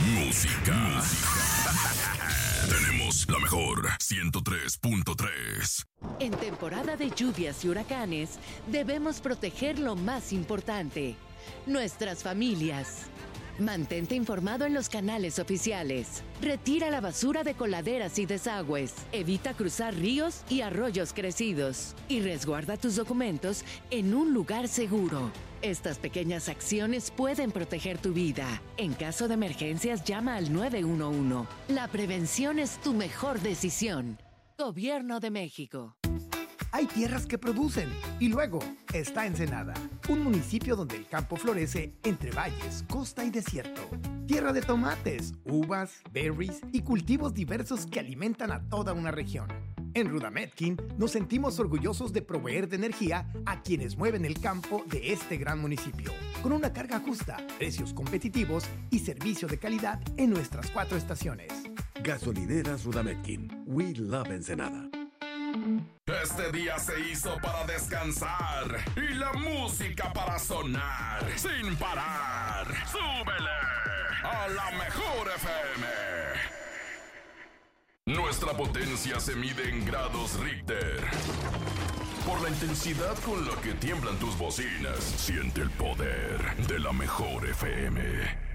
Música. Tenemos la mejor 103.3. En temporada de lluvias y huracanes, debemos proteger lo más importante: nuestras familias. Mantente informado en los canales oficiales. Retira la basura de coladeras y desagües. Evita cruzar ríos y arroyos crecidos. Y resguarda tus documentos en un lugar seguro. Estas pequeñas acciones pueden proteger tu vida. En caso de emergencias, llama al 911. La prevención es tu mejor decisión. Gobierno de México. Hay tierras que producen y luego está Ensenada, un municipio donde el campo florece entre valles, costa y desierto. Tierra de tomates, uvas, berries y cultivos diversos que alimentan a toda una región. En Rudametkin nos sentimos orgullosos de proveer de energía a quienes mueven el campo de este gran municipio, con una carga justa, precios competitivos y servicio de calidad en nuestras 4 estaciones. Gasolineras Rudametkin. We love Ensenada. Este día se hizo para descansar y la música para sonar sin parar. ¡Súbele a la mejor FM! Nuestra potencia se mide en grados Richter. Por la intensidad con la que tiemblan tus bocinas, siente el poder de la mejor FM.